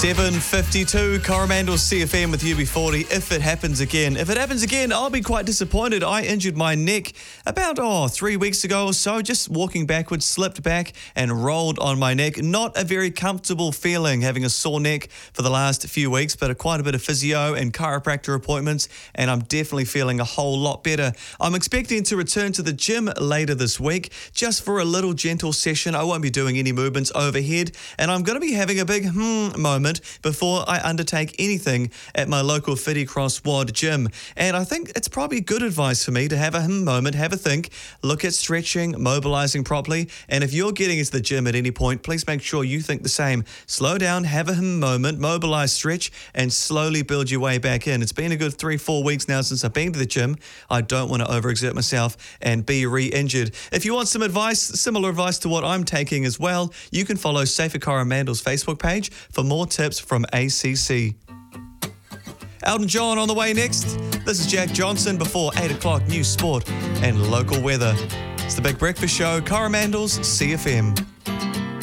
7:52, Coromandel CFM with UB40. If it happens again, I'll be quite disappointed. I injured my neck about 3 weeks ago or so, just walking backwards, slipped back and rolled on my neck. Not a very comfortable feeling having a sore neck for the last few weeks, but quite a bit of physio and chiropractor appointments, and I'm definitely feeling a whole lot better. I'm expecting to return to the gym later this week, just for a little gentle session. I won't be doing any movements overhead, and I'm going to be having a big moment before I undertake anything at my local Fitty Cross WOD gym. And I think it's probably good advice for me to have a moment, have a think, look at stretching, mobilizing properly. And if you're getting into the gym at any point, please make sure you think the same. Slow down, have a moment, mobilize, stretch, and slowly build your way back in. It's been a good 3-4 weeks now since I've been to the gym. I don't want to overexert myself and be re-injured. If you want some advice, similar advice to what I'm taking as well, you can follow Safer Coromandel's Facebook page for more tips from ACC. Elton John on the way next. This is Jack Johnson before 8 o'clock, news, sport and local weather. It's the Big Breakfast Show, Coromandel's CFM.